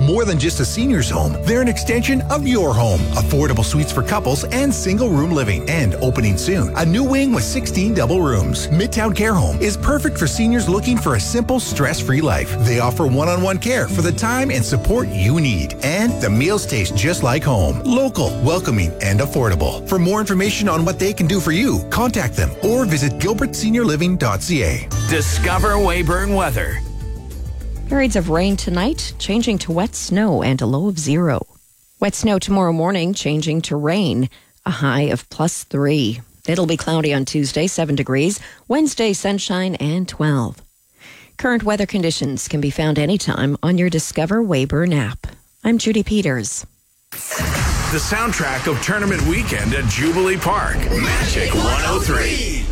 more than just a senior's home. They're an extension of your home. Affordable suites for couples and single-room living. And opening soon, a new wing with 16 double rooms. Midtown Care Home is perfect for seniors looking for a simple, stress-free life. They offer one-on-one care for the time and support you need. And the meals taste just like home. Local, welcoming, and affordable. For more information on what they can do for you, contact them or visit gilbertseniorliving.ca. Discover Weyburn weather. Periods of rain tonight, changing to wet snow and a low of 0. Wet snow tomorrow morning, changing to rain, a high of +3. It'll be cloudy on Tuesday, 7 degrees. Wednesday, sunshine and 12. Current weather conditions can be found anytime on your Discover Weyburn app. I'm Judy Peters. The soundtrack of tournament weekend at Jubilee Park. Magic 103.